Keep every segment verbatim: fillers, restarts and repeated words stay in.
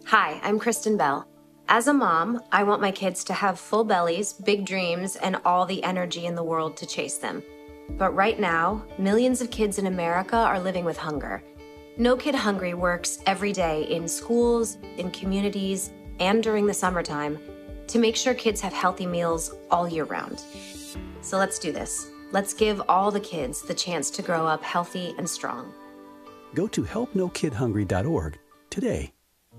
Hi, I'm Kristen Bell. As a mom, I want my kids to have full bellies, big dreams, and all the energy in the world to chase them. But right now, millions of kids in America are living with hunger. No Kid Hungry works every day in schools, in communities, and during the summertime to make sure kids have healthy meals all year round. So let's do this. Let's give all the kids the chance to grow up healthy and strong. Go to help no kid hungry dot org today.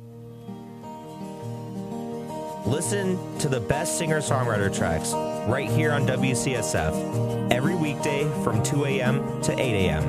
Listen to the best singer-songwriter tracks right here on W C S F every weekday from two a.m. to eight a.m.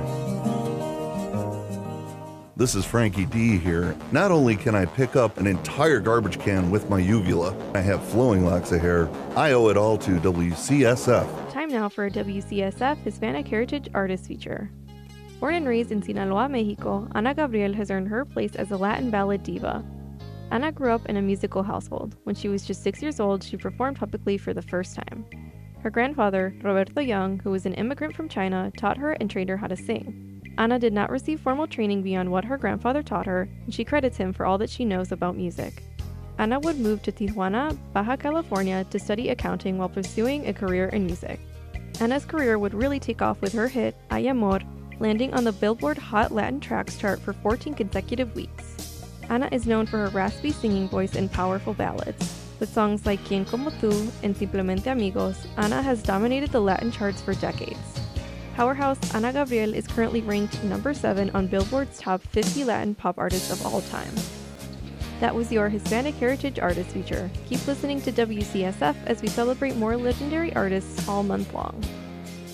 This is Frankie D here. Not only can I pick up an entire garbage can with my uvula, I have flowing locks of hair. I owe it all to W C S F. Time now for a W C S F Hispanic Heritage Artist feature. Born and raised in Sinaloa, Mexico, Ana Gabriel has earned her place as a Latin ballad diva. Ana grew up in a musical household. When she was just six years old, she performed publicly for the first time. Her grandfather, Roberto Young, who was an immigrant from China, taught her and trained her how to sing. Ana did not receive formal training beyond what her grandfather taught her, and she credits him for all that she knows about music. Ana would move to Tijuana, Baja California, to study accounting while pursuing a career in music. Ana's career would really take off with her hit, Ay Amor, landing on the Billboard Hot Latin Tracks chart for fourteen consecutive weeks. Ana is known for her raspy singing voice and powerful ballads. With songs like Quien Como Tú and Simplemente Amigos, Ana has dominated the Latin charts for decades. Powerhouse Ana Gabriel is currently ranked number seven on Billboard's top fifty Latin pop artists of all time. That was your Hispanic Heritage Artist feature. Keep listening to W C S F as we celebrate more legendary artists all month long.